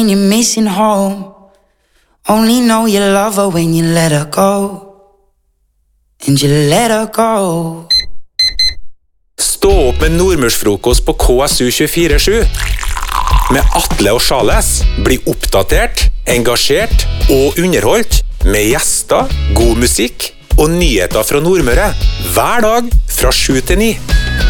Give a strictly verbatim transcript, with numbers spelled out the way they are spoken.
When you're missing home, only know you love her when you let her go. And you let her go. Stå opp med nordmørsfrokost på K S U tjuefire sju. Med Atle og Charles. Bli oppdatert, engasjert og underholdt. Med gjester, god musikk og nyheter fra Nordmøre. Hver dag fra sju til ni.